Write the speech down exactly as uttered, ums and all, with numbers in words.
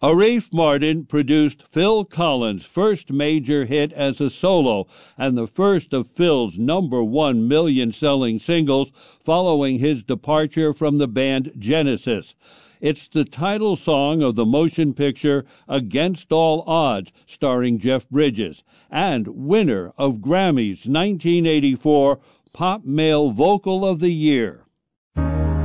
Arif Mardin produced Phil Collins' first major hit as a solo and the first of Phil's number one million-selling singles following his departure from the band Genesis. It's the title song of the motion picture Against All Odds, starring Jeff Bridges, and winner of Grammy's nineteen eighty-four Pop Male Vocal of the Year.